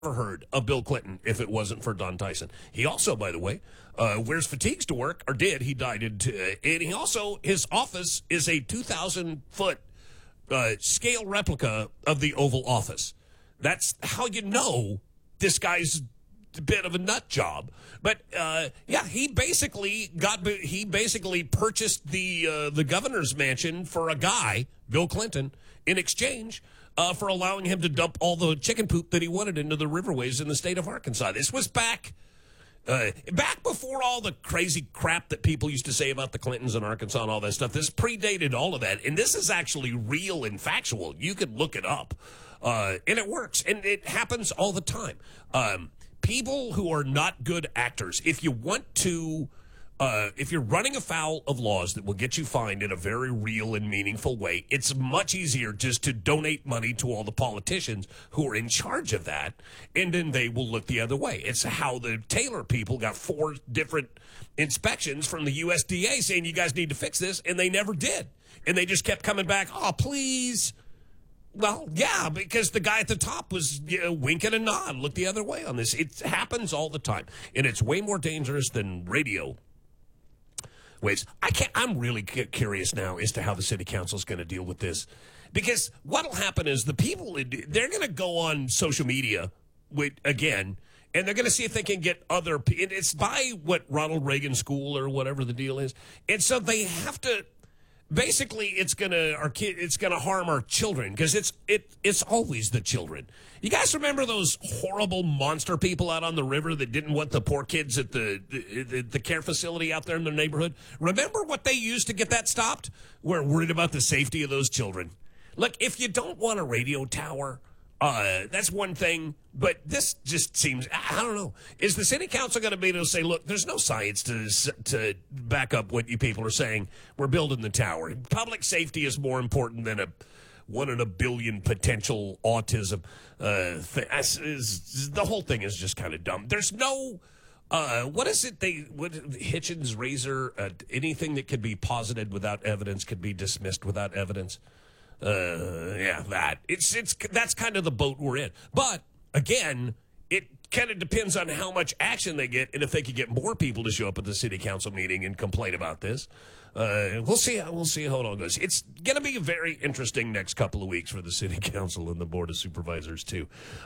never heard of Bill Clinton if it wasn't for Don Tyson. He also, by the way, wears fatigues to work, or did. He died and he also, his office is a 2,000-foot scale replica of the Oval Office. That's how you know this guy's a bit of a nut job. But yeah, he basically purchased the governor's mansion for a guy, Bill Clinton, in exchange for allowing him to dump all the chicken poop that he wanted into the riverways in the state of Arkansas. This was back before all the crazy crap that people used to say about the Clintons in Arkansas and all that stuff. This predated all of that, and this is actually real and factual. You could look it up, and it works, and it happens all the time. People who are not good actors, if you want to, if you're running afoul of laws that will get you fined in a very real and meaningful way, it's much easier just to donate money to all the politicians who are in charge of that, and then they will look the other way. It's how the Taylor people got 4 different inspections from the USDA saying you guys need to fix this, and they never did. And they just kept coming back, oh, please. Well, yeah, because the guy at the top was winking and nod, look the other way on this. It happens all the time, and it's way more dangerous than radio waves. I'm really curious now as to how the city council is going to deal with this, because what'll happen is the people, they're going to go on social media again, and they're going to see if they can get other people. It's by what Ronald Reagan School or whatever the deal is, and so they have to. Basically, it's gonna harm our children, because it's always the children. You guys remember those horrible monster people out on the river that didn't want the poor kids at the care facility out there in their neighborhood? Remember what they used to get that stopped? We're worried about the safety of those children. Look, if you don't want a radio tower, that's one thing, but this just seems, I don't know. Is the city council going to be able to say, look, there's no science to back up what you people are saying. We're building the tower. Public safety is more important than a 1 in a billion potential autism thing. The whole thing is just kind of dumb. There's no, what is it? Hitchens razor, anything that could be posited without evidence could be dismissed without evidence. Yeah, that's kind of the boat we're in. But again, it kind of depends on how much action they get, and if they could get more people to show up at the city council meeting and complain about this. We'll see how it all goes. It's going to be a very interesting next couple of weeks for the city council and the board of supervisors too.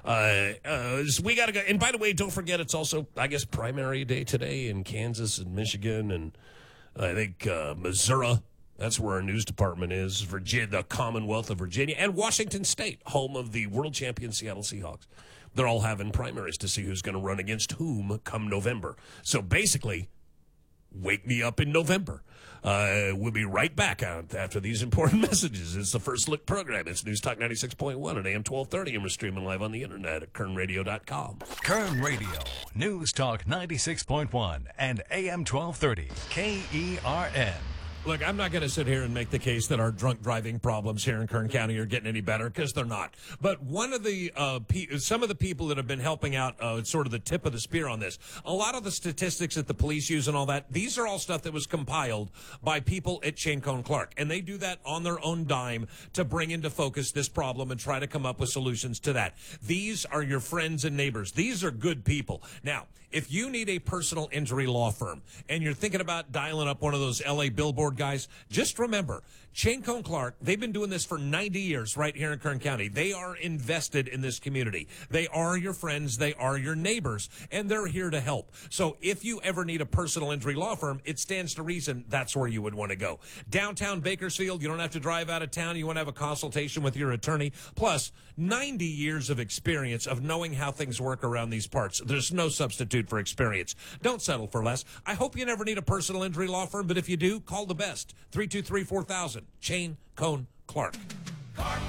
So we got to go. And by the way, don't forget, it's also, I guess, primary day today in Kansas and Michigan, and I think Missouri. That's where our news department is, Virginia, the Commonwealth of Virginia, and Washington State, home of the world champion Seattle Seahawks. They're all having primaries to see who's going to run against whom come November. So basically, wake me up in November. We'll be right back out after these important messages. It's the First Look program. It's News Talk 96.1 at AM 1230, and we're streaming live on the internet at kernradio.com. Kern Radio, News Talk 96.1 and AM 1230, KERN. Look, I'm not going to sit here and make the case that our drunk driving problems here in Kern County are getting any better, because they're not. But one of the some of the people that have been helping out, sort of the tip of the spear on this, a lot of the statistics that the police use and all that, these are all stuff that was compiled by people at Shane Cohn Clark, and they do that on their own dime to bring into focus this problem and try to come up with solutions to that. These are your friends and neighbors. These are good people. Now, if you need a personal injury law firm and you're thinking about dialing up one of those LA billboard guys, just remember, Shane Cohn Clark, they've been doing this for 90 years right here in Kern County. They are invested in this community. They are your friends. They are your neighbors, and they're here to help. So if you ever need a personal injury law firm, it stands to reason that's where you would want to go. Downtown Bakersfield, you don't have to drive out of town. You want to have a consultation with your attorney. Plus, 90 years of experience of knowing how things work around these parts. There's no substitute for experience. Don't settle for less. I hope you never need a personal injury law firm, but if you do, call the best. 323-4000. Shane Cohn Clark.